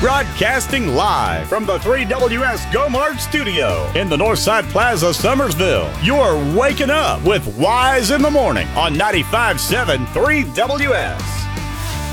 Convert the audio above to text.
Broadcasting live from the 3WS GoMart studio in the Northside Plaza, Summersville. You're waking up with Wise in the Morning on 95.7 3WS.